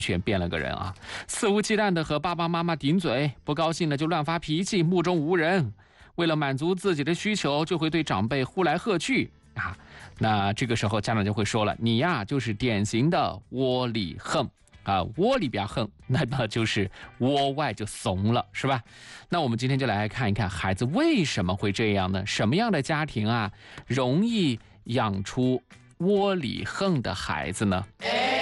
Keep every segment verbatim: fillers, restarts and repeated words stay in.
全变了个人啊，肆无忌惮的和爸爸妈妈顶嘴，不高兴了就乱发脾气，目中无人。为了满足自己的需求，就会对长辈呼来喝去啊。那这个时候家长就会说了，你呀就是典型的窝里横啊，窝里边横，那么就是窝外就怂了，是吧？那我们今天就来看一看孩子为什么会这样呢？什么样的家庭啊容易养出窝里横的孩子呢？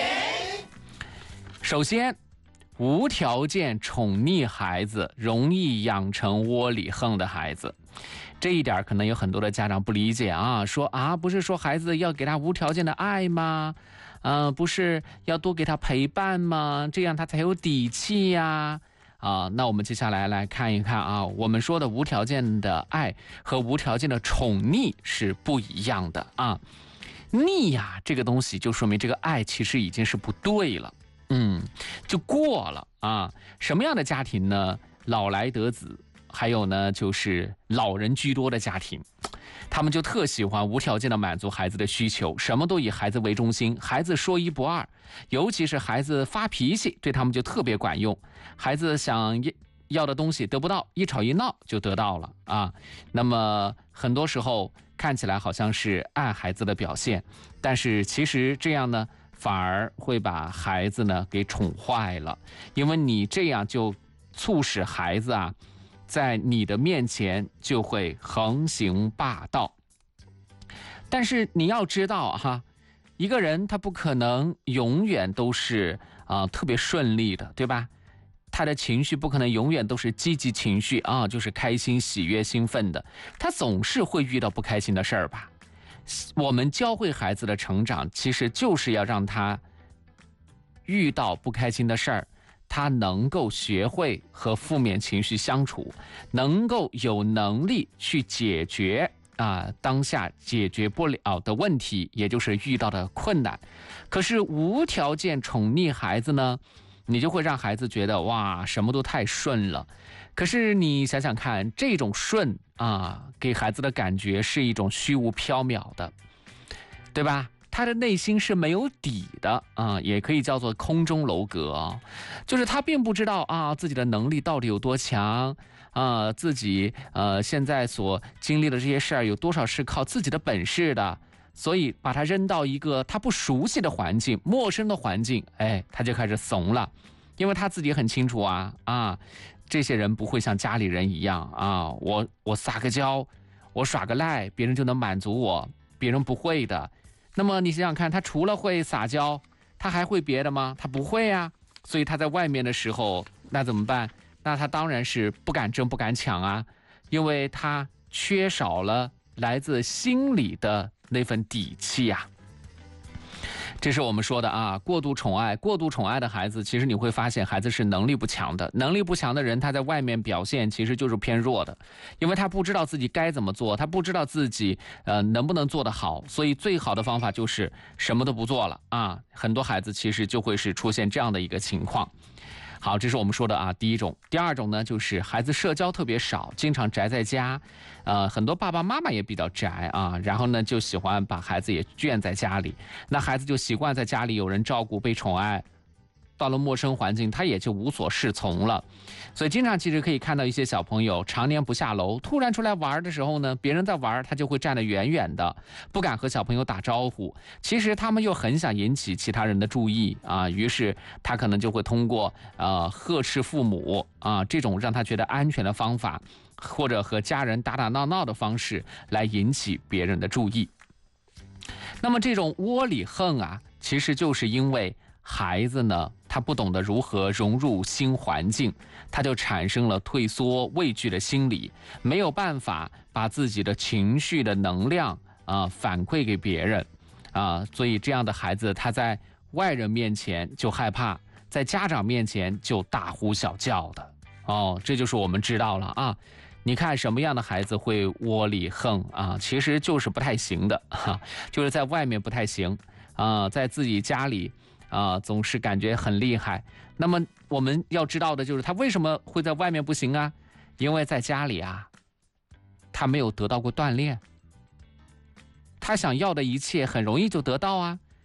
首先，无条件宠溺孩子容易养成窝里横的孩子，这一点可能有很多的家长不理解啊，说啊，不是说孩子要给他无条件的爱吗？呃，不是要多给他陪伴吗？这样他才有底气呀。啊，那我们接下来来看一看啊，我们说的无条件的爱和无条件的宠溺是不一样的啊。溺呀，这个东西就说明这个爱其实已经是不对了。嗯，就过了啊。什么样的家庭呢？老来得子，还有呢就是老人居多的家庭，他们就特喜欢无条件的满足孩子的需求，什么都以孩子为中心，孩子说一不二，尤其是孩子发脾气，对他们就特别管用。孩子想要的东西得不到，一吵一闹就得到了啊。那么很多时候看起来好像是爱孩子的表现，但是其实这样呢反而会把孩子呢给宠坏了，因为你这样就促使孩子啊在你的面前就会横行霸道。但是你要知道哈，一个人他不可能永远都是啊、呃、特别顺利的，对吧？他的情绪不可能永远都是积极情绪啊，就是开心、喜悦、兴奋的，他总是会遇到不开心的事儿吧。我们教会孩子的成长，其实就是要让他遇到不开心的事儿，他能够学会和负面情绪相处，能够有能力去解决啊当下解决不了的问题，也就是遇到的困难。可是无条件宠溺孩子呢，你就会让孩子觉得哇，什么都太顺了。可是你想想看，这种顺啊，给孩子的感觉是一种虚无缥缈的，对吧？他的内心是没有底的啊，也可以叫做空中楼阁，就是他并不知道啊自己的能力到底有多强啊，自己呃现在所经历的这些事儿有多少是靠自己的本事的，所以把他扔到一个他不熟悉的环境、陌生的环境，哎，他就开始怂了，因为他自己很清楚啊啊。这些人不会像家里人一样啊，我我撒个娇，我耍个赖，别人就能满足我，别人不会的。那么你想想看，他除了会撒娇，他还会别的吗？他不会啊。所以他在外面的时候，那怎么办？那他当然是不敢争不敢抢啊，因为他缺少了来自心里的那份底气啊。这是我们说的啊，过度宠爱，过度宠爱的孩子，其实你会发现孩子是能力不强的。能力不强的人，他在外面表现其实就是偏弱的，因为他不知道自己该怎么做，他不知道自己呃能不能做得好，所以最好的方法就是什么都不做了啊。很多孩子其实就会是出现这样的一个情况。好，这是我们说的啊，第一种。第二种呢，就是孩子社交特别少，经常宅在家，呃，很多爸爸妈妈也比较宅啊，然后呢，就喜欢把孩子也圈在家里，那孩子就习惯在家里有人照顾，被宠爱。到了陌生环境，他也就无所适从了。所以经常其实可以看到一些小朋友常年不下楼，突然出来玩的时候呢，别人在玩，他就会站得远远的，不敢和小朋友打招呼。其实他们又很想引起其他人的注意啊，于是他可能就会通过呃呵斥父母啊这种让他觉得安全的方法，或者和家人打打闹闹的方式来引起别人的注意。那么这种窝里横啊，其实就是因为孩子呢，他不懂得如何融入新环境，他就产生了退缩畏惧的心理，没有办法把自己的情绪的能量啊、呃、反馈给别人啊、呃，所以这样的孩子他在外人面前就害怕，在家长面前就大呼小叫的哦，这就是我们知道了啊。你看什么样的孩子会窝里横啊？其实就是不太行的，哈，就是在外面不太行啊、呃，在自己家里。啊、呃，总是感觉很厉害。那么我们要知道的就是他为什么会在外面不行啊？因为在家里啊，他没有得到过锻炼，他想要的一切很容易就得到啊。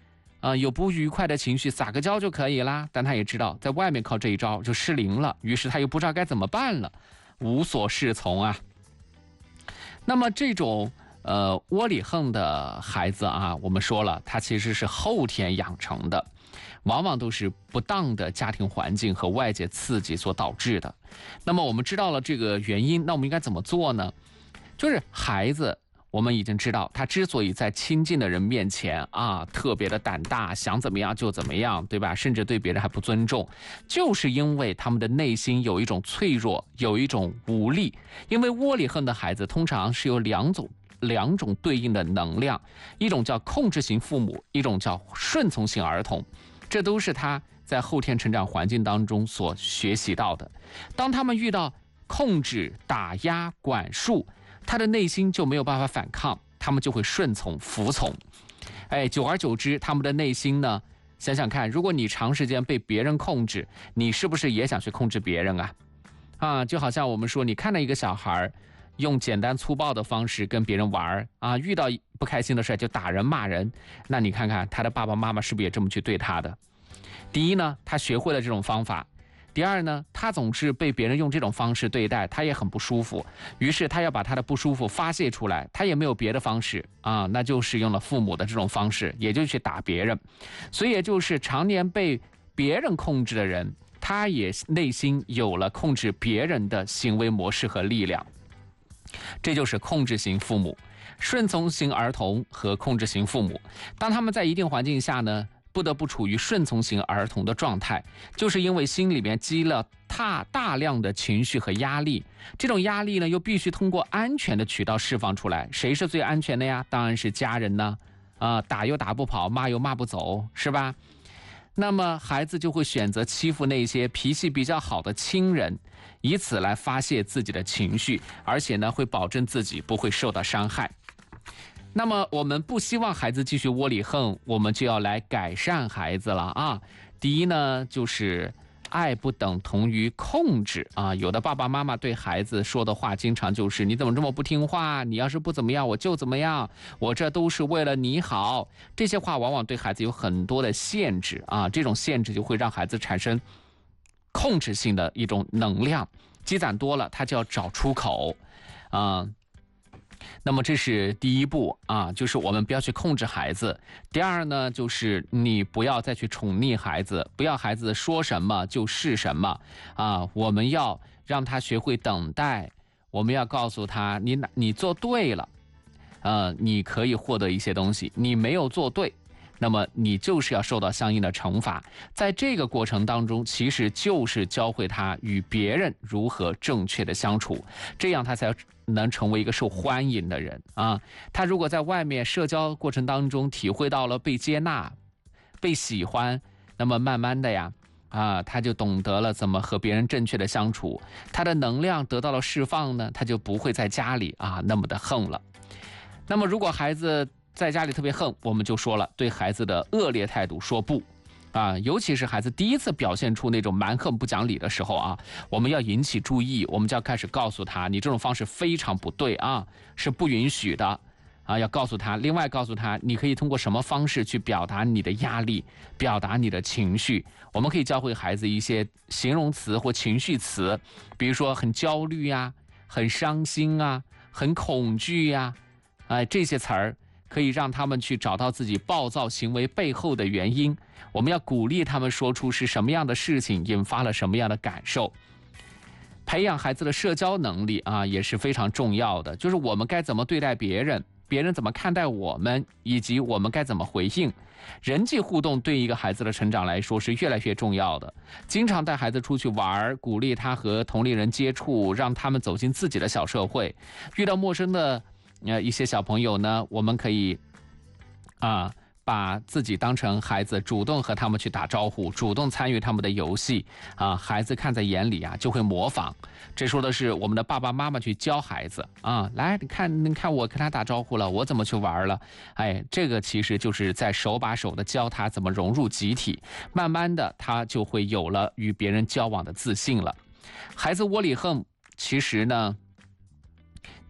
呃，有不愉快的情绪撒个娇就可以啦，但他也知道在外面靠这一招就失灵了，于是他又不知道该怎么办了，无所适从啊。那么这种呃窝里横的孩子啊，我们说了，他其实是后天养成的，往往都是不当的家庭环境和外界刺激所导致的。那么我们知道了这个原因，那我们应该怎么做呢？就是孩子，我们已经知道，他之所以在亲近的人面前啊特别的胆大，想怎么样就怎么样，对吧？甚至对别人还不尊重，就是因为他们的内心有一种脆弱，有一种无力。因为窝里横的孩子通常是有两种两种对应的能量，一种叫控制型父母，一种叫顺从型儿童，这都是他在后天成长环境当中所学习到的。当他们遇到控制、打压、管束，他的内心就没有办法反抗，他们就会顺从、服从。哎，久而久之，他们的内心呢，想想看，如果你长时间被别人控制，你是不是也想去控制别人啊？啊，就好像我们说，你看到一个小孩用简单粗暴的方式跟别人玩啊，遇到不开心的事就打人骂人，那你看看他的爸爸妈妈是不是也这么去对他的？第一呢，他学会了这种方法；第二呢，他总是被别人用这种方式对待，他也很不舒服，于是他要把他的不舒服发泄出来，他也没有别的方式啊，那就是用了父母的这种方式，也就去打别人。所以也就是常年被别人控制的人，他也内心有了控制别人的行为模式和力量。这就是控制型父母。顺从型儿童和控制型父母，当他们在一定环境下呢，不得不处于顺从型儿童的状态，就是因为心里面积了大大量的情绪和压力，这种压力呢又必须通过安全的渠道释放出来。谁是最安全的呀？当然是家人呢，啊、呃，打又打不跑，骂又骂不走，是吧？那么孩子就会选择欺负那些脾气比较好的亲人，以此来发泄自己的情绪，而且呢会保证自己不会受到伤害。那么我们不希望孩子继续窝里横，我们就要来改善孩子了啊。第一呢，就是爱不等同于控制啊。有的爸爸妈妈对孩子说的话经常就是你怎么这么不听话，你要是不怎么样我就怎么样，我这都是为了你好。这些话往往对孩子有很多的限制啊，这种限制就会让孩子产生控制性的一种能量，积攒多了他就要找出口啊。那么这是第一步啊，就是我们不要去控制孩子。第二呢，就是你不要再去宠溺孩子，不要孩子说什么就是什么啊。我们要让他学会等待，我们要告诉他，你你做对了，呃，你可以获得一些东西；你没有做对，那么你就是要受到相应的惩罚。在这个过程当中，其实就是教会他与别人如何正确的相处，这样他才能成为一个受欢迎的人啊。他如果在外面社交过程当中体会到了被接纳、被喜欢，那么慢慢的呀，啊，他就懂得了怎么和别人正确的相处，他的能量得到了释放呢，他就不会在家里啊那么的横了。那么如果孩子在家里特别横，我们就说了，对孩子的恶劣态度说不啊，尤其是孩子第一次表现出那种蛮横不讲理的时候啊，我们要引起注意，我们就要开始告诉他，你这种方式非常不对啊，是不允许的啊，要告诉他。另外告诉他，你可以通过什么方式去表达你的压力，表达你的情绪。我们可以教会孩子一些形容词或情绪词，比如说很焦虑呀、啊、很伤心啊、很恐惧呀、啊，哎，这些词儿可以让他们去找到自己暴躁行为背后的原因。我们要鼓励他们说出是什么样的事情引发了什么样的感受。培养孩子的社交能力啊，也是非常重要的，就是我们该怎么对待别人，别人怎么看待我们，以及我们该怎么回应。人际互动对一个孩子的成长来说是越来越重要的。经常带孩子出去玩，鼓励他和同龄人接触，让他们走进自己的小社会。遇到陌生的呃一些小朋友呢，我们可以啊把自己当成孩子，主动和他们去打招呼，主动参与他们的游戏啊，孩子看在眼里啊就会模仿。这说的是我们的爸爸妈妈去教孩子啊，来你看你看我跟他打招呼了，我怎么去玩了，哎，这个其实就是在手把手的教他怎么融入集体，慢慢的他就会有了与别人交往的自信了。孩子窝里横其实呢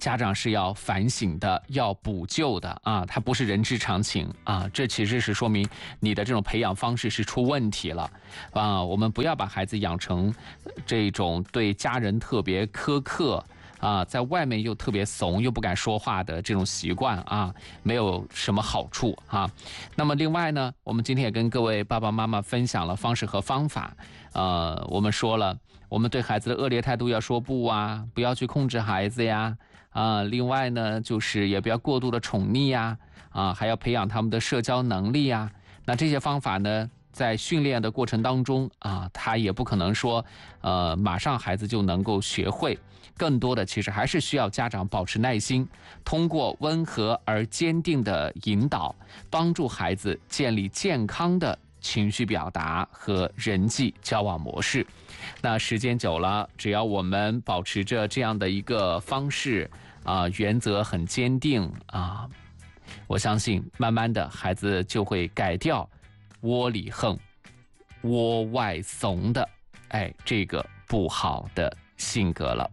家长是要反省的，要补救的啊，它不是人之常情啊，这其实是说明你的这种培养方式是出问题了啊。我们不要把孩子养成这种对家人特别苛刻啊，在外面又特别怂又不敢说话的这种习惯啊，没有什么好处啊。那么另外呢，我们今天也跟各位爸爸妈妈分享了方式和方法，呃，我们说了，我们对孩子的恶劣态度要说不啊，不要去控制孩子呀。啊，另外呢，就是也不要过度的宠溺呀，啊，还要培养他们的社交能力呀。那这些方法呢，在训练的过程当中啊，他也不可能说，呃，马上孩子就能够学会。更多的其实还是需要家长保持耐心，通过温和而坚定的引导，帮助孩子建立健康的情绪表达和人际交往模式。那时间久了，只要我们保持着这样的一个方式啊，原则很坚定啊，我相信慢慢的孩子就会改掉窝里横、窝外怂的哎这个不好的性格了。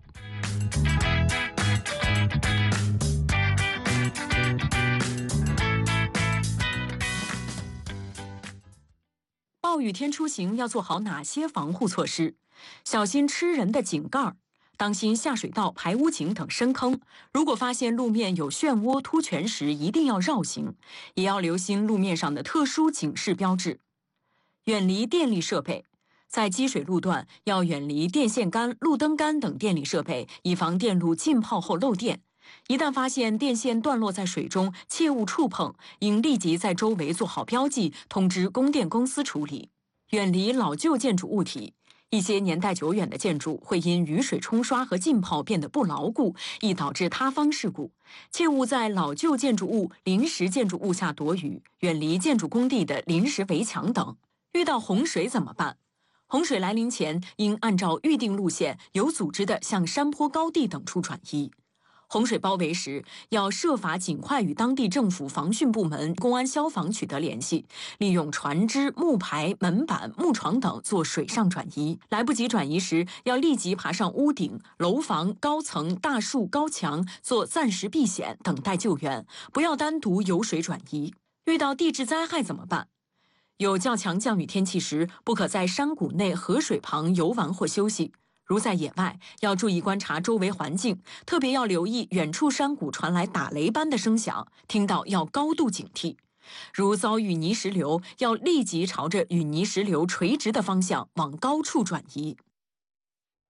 暴雨天出行要做好哪些防护措施？小心吃人的井盖，当心下水道、排污井等深坑。如果发现路面有漩涡、凸泉时，一定要绕行，也要留心路面上的特殊警示标志。远离电力设备，在积水路段要远离电线杆、路灯杆等电力设备，以防电路浸泡后漏电。一旦发现电线断落在水中，切勿触碰，应立即在周围做好标记，通知供电公司处理。远离老旧建筑物体，一些年代久远的建筑会因雨水冲刷和浸泡变得不牢固，易导致塌方事故。切勿在老旧建筑物、临时建筑物下躲雨，远离建筑工地的临时围墙等。遇到洪水怎么办？洪水来临前，应按照预定路线，有组织地向山坡、高地等处转移。洪水包围时，要设法尽快与当地政府防汛部门、公安、消防取得联系，利用船只、木排、门板、木床等做水上转移。来不及转移时，要立即爬上屋顶、楼房、高层、大树、高墙做暂时避险，等待救援，不要单独游水转移。遇到地质灾害怎么办？有较强降雨天气时，不可在山谷内、河水旁游玩或休息。如在野外，要注意观察周围环境，特别要留意远处山谷传来打雷般的声响，听到要高度警惕。如遭遇泥石流，要立即朝着与泥石流垂直的方向往高处转移。